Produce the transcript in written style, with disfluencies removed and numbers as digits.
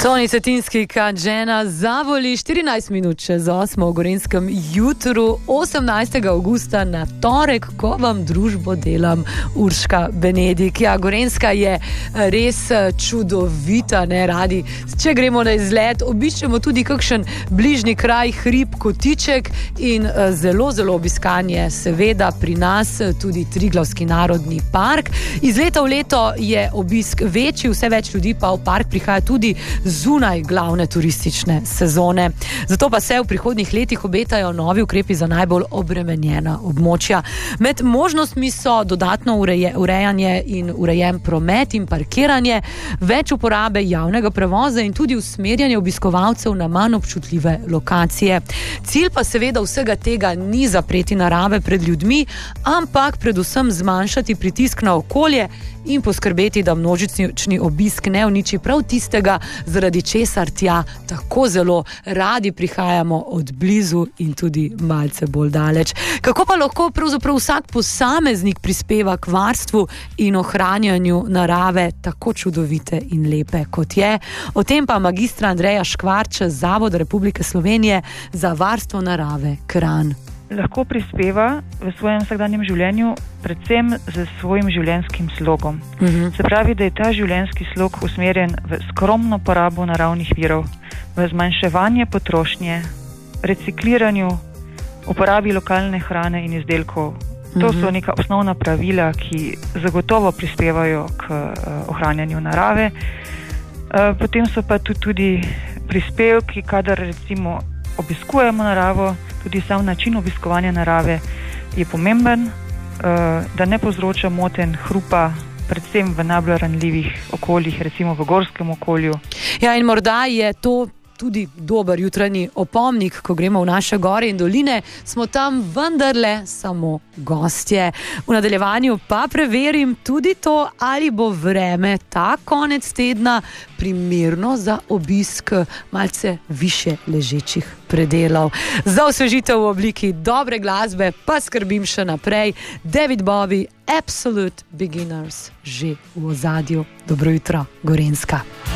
Toni Cetinski, Kanžena, zavoli 14 minut čez 8 v Gorenjskem jutru 18. augusta na torek, ko vam družbo delam Urška Benedik. Ja, Gorenjska je res čudovita, ne radi. Če gremo na izlet, obiščemo tudi kakšen bližnji kraj, hrib, kotiček in zelo, zelo obiskanje seveda pri nas tudi Triglavski narodni park. Iz leta v leto je obisk večji, vse več ljudi pa v park prihaja tudi zunaj glavne turistične sezone. Zato pa se v prihodnjih letih obetajo novi ukrepi za najbolj obremenjena območja. Med možnostmi so dodatno urejanje in urejen promet in parkiranje, več uporabe javnega prevoza in tudi usmerjanje obiskovalcev na manj občutljive lokacije. Cilj pa seveda vsega tega ni zapreti narave pred ljudmi, ampak predvsem zmanjšati pritisk na okolje in poskrbeti, da množični obisk ne uniči prav tistega, zaradi česar tja tako zelo radi prihajamo od blizu in tudi malce bolj daleč. Kako pa lahko pravzaprav vsak posameznik prispeva k varstvu in ohranjanju narave tako čudovite in lepe, kot je? O tem pa magistra Andreja Škvarč z Zavoda Republike Slovenije za varstvo narave Kranj. Lahko prispeva v svojem vsakdanjem življenju predvsem z svojim življenjskim slogom. Se pravi, da je ta življenjski slog usmerjen v skromno porabo naravnih virov, v zmanjševanje potrošnje, recikliranju, uporabi lokalne hrane in izdelkov. To so neka osnovna pravila, ki zagotovo prispevajo k ohranjanju narave. Potem so pa tudi prispevki, kadar recimo obiskujemo naravo, tudi sam način obiskovanja narave je pomemben, da ne povzroča motenj, hrupa, predvsem v najbolj ranljivih okoljih, recimo v gorskem okolju. Ja, in morda je to tudi dober jutranji opomnik, ko gremo v naše gore in doline, smo tam vendarle samo gostje. V nadaljevanju pa preverim tudi to, ali bo vreme ta konec tedna primerno za obisk malce više ležečih predelov. Za osvežitev v obliki dobre glasbe pa skrbim še naprej. David Bowie, Absolute Beginners, že v ozadju. Dobro jutro, Gorenjska.